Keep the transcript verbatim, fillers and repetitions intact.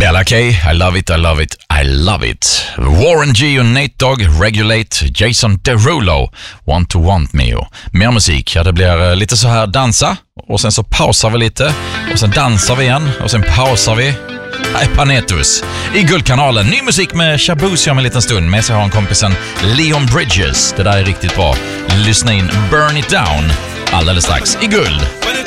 Ella K, I love it, I love it, I love it. Warren G och Nate Dogg, Regulate, Jason Derulo, Want to Want Me. Och mer musik, ja det blir lite så här dansa och sen så pausar vi lite och sen dansar vi igen och sen pausar vi. Här är Panetus i Guldkanalen. Ny musik med Shabuzi om en liten stund. Med sig har en kompisen Leon Bridges. Det där är riktigt bra. Lyssna in Burn It Down alldeles strax i Guld.